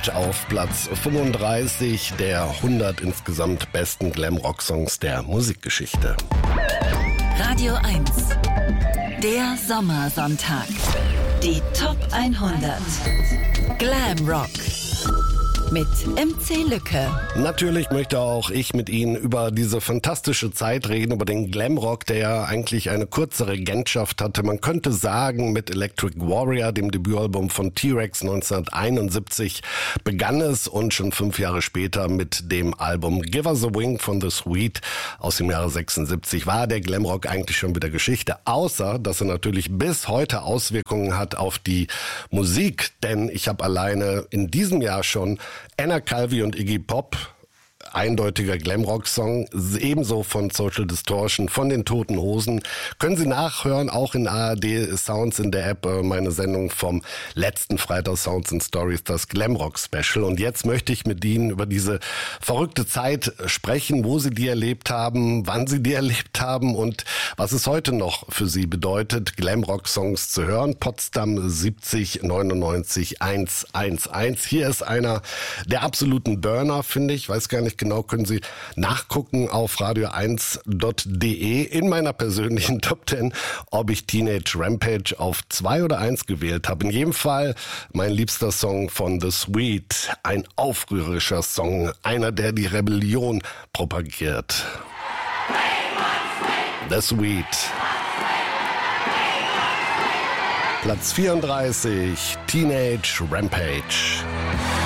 Rampage auf Platz 35 der 100 insgesamt besten Glam-Rock-Songs der Musikgeschichte. Radio 1, der Sommersonntag. Die Top 100. Glam Rock. Mit MC Lücke. Natürlich möchte auch ich mit Ihnen über diese fantastische Zeit reden, über den Glamrock, der ja eigentlich eine kurze Regentschaft hatte. Man könnte sagen, mit Electric Warrior, dem Debütalbum von T-Rex 1971, begann es und schon 5 Jahre später mit dem Album Give Us a Wing von The Sweet aus dem Jahre 76 war der Glamrock eigentlich schon wieder Geschichte. Außer, dass er natürlich bis heute Auswirkungen hat auf die Musik, denn ich habe alleine in diesem Jahr schon Anna Calvi und Iggy Pop, eindeutiger Glamrock-Song, ebenso von Social Distortion, von den Toten Hosen. Können Sie nachhören, auch in ARD Sounds in der App, meine Sendung vom letzten Freitag Sounds and Stories, das Glamrock-Special. Und jetzt möchte ich mit Ihnen über diese verrückte Zeit sprechen, wo Sie die erlebt haben, wann Sie die erlebt haben und was es heute noch für Sie bedeutet, Glamrock-Songs zu hören. Potsdam 70 99 111. Hier ist einer der absoluten Burner, finde ich. Weiß gar nicht genau, können Sie nachgucken auf radio1.de in meiner persönlichen Top 10, ob ich Teenage Rampage auf 2 oder 1 gewählt habe. In jedem Fall mein liebster Song von The Sweet, ein aufrührerischer Song, einer, der die Rebellion propagiert. The Sweet. Platz 34, Teenage Rampage.